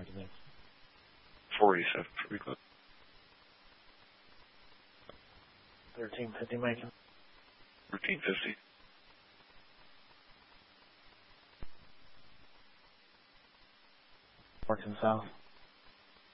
today? 487 for Reclaim. 1350 Macon. 1350. North and south.